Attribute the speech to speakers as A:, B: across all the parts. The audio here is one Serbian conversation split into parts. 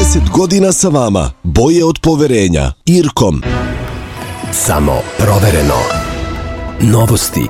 A: 30 godina sa vama. Boje od poverenja. Irkom.
B: Samo provereno. Novosti.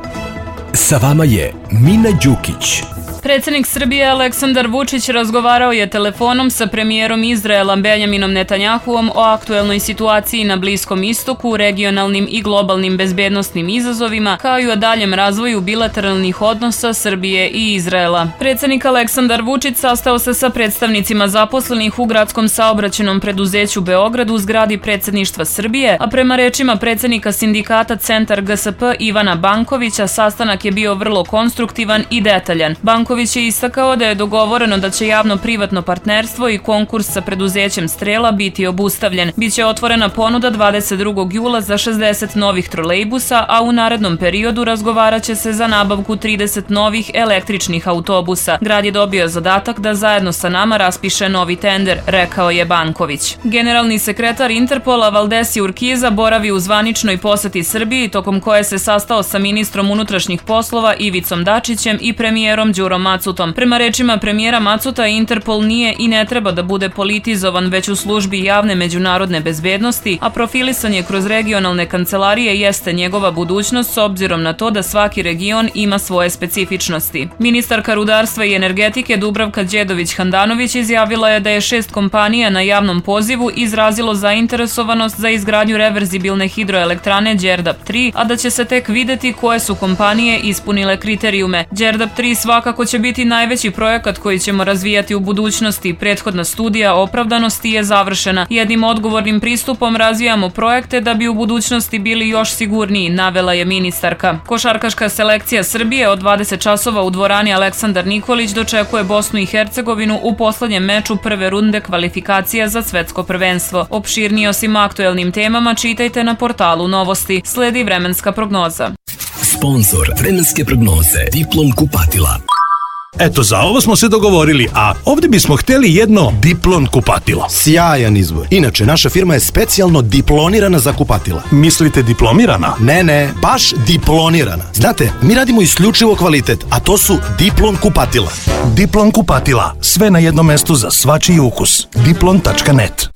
B: Sa vama je Mina Đukić.
C: Predsjednik Srbije Aleksandar Vučić razgovarao je telefonom sa premijerom Izraela Benjaminom Netanjahuom o aktuelnoj situaciji na Bliskom istoku, regionalnim i globalnim bezbednosnim izazovima, kao i o daljem razvoju bilateralnih odnosa Srbije i Izraela. Predsjednik Aleksandar Vučić sastao se sa predstavnicima zaposlenih u gradskom saobraćajnom preduzeću Beograd u zgradi predsjedništva Srbije, a prema rečima predsjednika sindikata Centar GSP Ivana Bankovića, sastanak je bio vrlo konstruktivan i detaljan. Banković je istakao da je dogovoreno da će javno-privatno partnerstvo i konkurs sa preduzećem Strela biti obustavljen. Biće otvorena ponuda 22. jula za 60 novih trolejbusa, a u narednom periodu razgovaraće se za nabavku 30 novih električnih autobusa. Grad je dobio zadatak da zajedno sa nama raspiše novi tender, rekao je Banković. Generalni sekretar Interpola Valdesi Urquiza boravi u zvaničnoj poseti Srbiji, tokom koje se sastao sa ministrom unutrašnjih poslova Ivicom Dačićem i premijerom Đurom Macutom. Prema rečima premijera Macuta, Interpol nije i ne treba da bude politizovan, već u službi javne međunarodne bezbednosti, a profilisanje kroz regionalne kancelarije jeste njegova budućnost s obzirom na to da svaki region ima svoje specifičnosti. Ministarka rudarstva i energetike Dubravka Đedović-Handanović izjavila je da je 6 kompanija na javnom pozivu izrazilo zainteresovanost za izgradnju reverzibilne hidroelektrane Đerdap 3, a da će se tek videti koje su kompanije ispunile kriterijume. Đerdap 3 svakako će biti najveći projekat koji ćemo razvijati u budućnosti. Prethodna studija opravdanosti je završena. Jednim odgovornim pristupom razvijamo projekte da bi u budućnosti bili još sigurniji, navela je ministarka. Košarkaška selekcija Srbije od 20 časova u dvorani Aleksandar Nikolić dočekuje Bosnu i Hercegovinu u poslednjem meču prve runde kvalifikacija za svetsko prvenstvo. Opširnije osim aktuelnim temama čitajte na portalu Novosti. Sledi vremenska prognoza.
B: Sponzor vremenske prognoze Diplom kupatila.
D: Eto, za ovo smo se dogovorili, a ovdje bismo htjeli jedno Diplon kupatilo.
E: Sjajan izbor. Inače, naša firma je specijalno diplonirana za kupatila.
D: Mislite diplomirana?
E: Ne, baš diplonirana. Znate, mi radimo isključivo kvalitet, a to su Diplon kupatila.
D: Diplon kupatila, sve na jednom mestu za svačiji ukus. Diplon.net.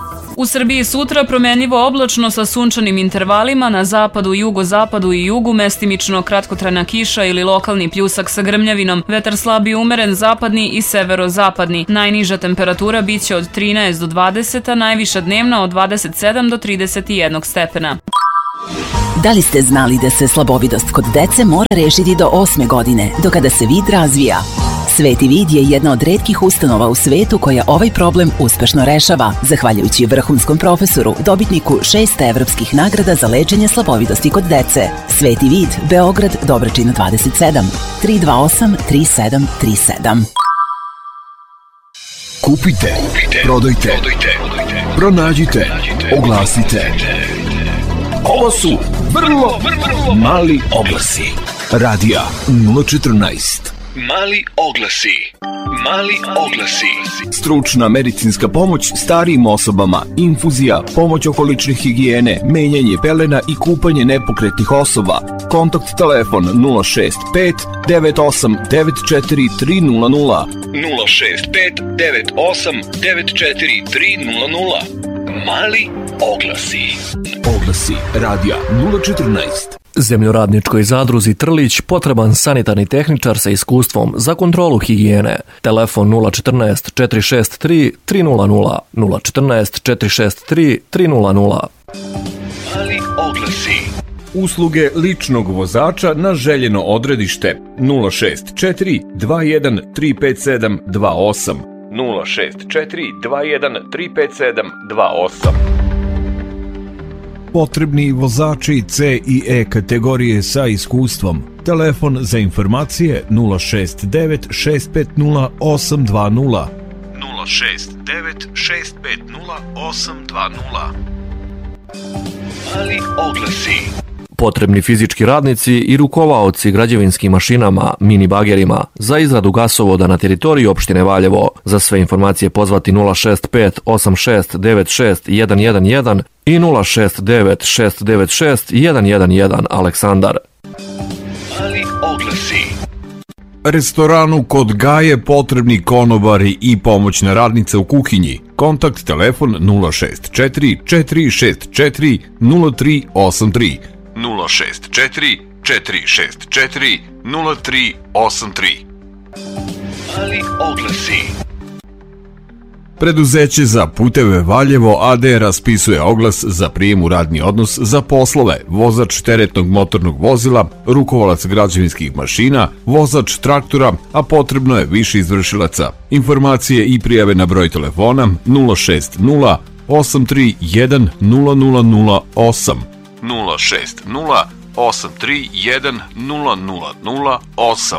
C: U Srbiji sutra promenljivo oblačno sa sunčanim intervalima, na zapadu, jugozapadu i jugu mestimično kratkotrajna kiša ili lokalni pljusak sa grmljavinom, vetar slab i umeren zapadni i severozapadni. Najniža temperatura biće od 13 do 20, a najviša dnevna od 27 do 31 stepena.
F: Da li ste znali da se slabovidost kod dece mora rešiti do 8. godine, do kada se vid razvija? Sveti vid je jedna od retkih ustanova u svetu koja ovaj problem uspešno rešava, zahvaljujući vrhunskom profesoru, dobitniku 6 evropskih nagrada za lečenje slabovidosti kod dece. Sveti vid, Beograd, Dobračina 27, 328 3737.
A: Kupite, prodajte, pronađite, oglasite. Ovo su vrlo mali oglasi. Radija 014. Mali oglasi. Stručna medicinska pomoć starijim osobama, infuzija, pomoć oko lične higijene, menjanje pelena i kupanje nepokretnih osoba. Kontakt telefon 065 98 94 300. 065 98 94 300. Mali oglasi. Oglasi radija 014.
G: Zemljoradničkoj zadruzi Trlić potreban sanitarni tehničar sa iskustvom za kontrolu higijene. Telefon 014 463 300. 014 463 300.
A: Mali oglasi.
H: Usluge ličnog vozača na željeno odredište 064 21 357 28. 064 21 357 28.
I: Potrebni vozači C i E kategorije sa iskustvom. Telefon za informacije 069 650 820.
D: 069 650 820.
A: Mali oglasi.
G: Potrebni fizički radnici i rukovaoci građevinskim mašinama, mini bagerima za izradu gasovoda na teritoriji opštine Valjevo. Za sve informacije pozvati 065 86 96 111 i 069 696 111 Aleksandar.
A: Mali oglasi.
I: Restoranu kod Gaje potrebni konobari i pomoćna radnica u kuhinji. Kontakt telefon 064 464 0383 064 464 0383.
B: Mali oglasi.
I: Preduzeće za puteve Valjevo AD raspisuje oglas za prijem u radni odnos za poslove vozač teretnog motornog vozila, rukovalac građevinskih mašina, vozač traktora, a potrebno je više izvršilaca. Informacije i prijave na broj telefona 060 831 0008 060 831 0008.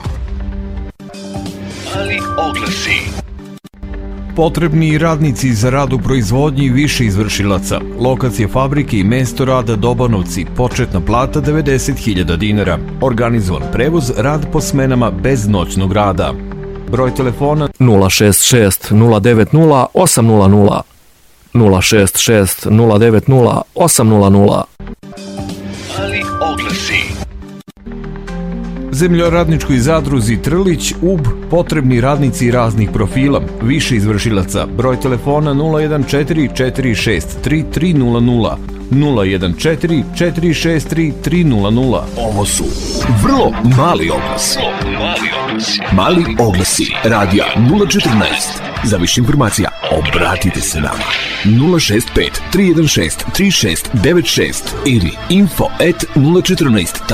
B: Mali oglasi.
I: Potrebni radnici za rad u proizvodnji više izvršilaca. Lokacija fabrike i mesto rada Dobanovci. Početna plata 90.000 dinara. Organizovan prevoz, rad po smenama bez noćnog rada. Broj telefona
G: 066 090 800 066 090 800.
B: Mali oglasi.
I: Zemljoradničkoj zadruzi Trlić, UB, potrebni radnici raznih profila, više izvršilaca. Broj telefona 014 463 300 014 463 300.
B: Ovo su vrlo mali oglasi. Mali oglasi radija 014. Za više informacija obratite se nama 065 316 3696 ili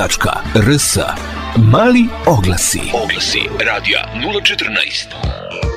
B: info@014.rs. Mali oglasi. Oglasi radija 014.